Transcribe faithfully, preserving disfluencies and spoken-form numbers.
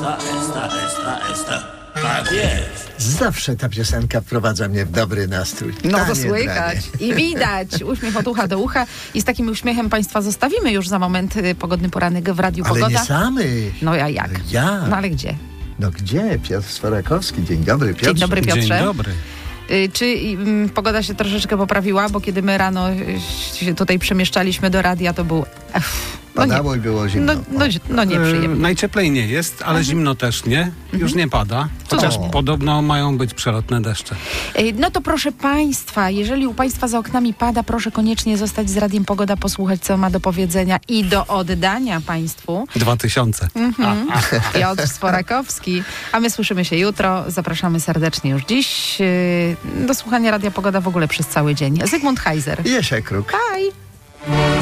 esta, esta, esta, esta. Tak jest. Zawsze ta piosenka wprowadza mnie w dobry nastrój. No to Tanie słychać dranie. i widać uśmiech od ucha do ucha i z takim uśmiechem Państwa zostawimy już za moment y, pogodny poranek w Radiu Ale Pogoda. nie samych. No ja jak? Ale ja. No ale gdzie? No gdzie? Piotr Sworakowski. Dzień dobry, Piotrze. Dzień dobry, Piotrze. Dzień dobry. Y, Czy y, pogoda się troszeczkę poprawiła? Bo kiedy my rano y, się tutaj przemieszczaliśmy do radia, to był... Ech, no, nie, Padało i było zimno. no, no, no nieprzyjemnie. E, najcieplej nie jest, ale zimno też nie. Już nie pada. Chociaż O. podobno mają być przelotne deszcze. Y, No to proszę Państwa, jeżeli u Państwa za oknami pada, proszę koniecznie zostać z Radiem Pogoda, posłuchać, co ma do powiedzenia i do oddania Państwu. Dwa tysiące. Mhm. Piotr Sworakowski. A my słyszymy się jutro. Zapraszamy serdecznie już dziś yy, do słuchania Radia Pogoda w ogóle przez cały dzień. Zygmunt Heiser. Jesiek Kruk. Bye!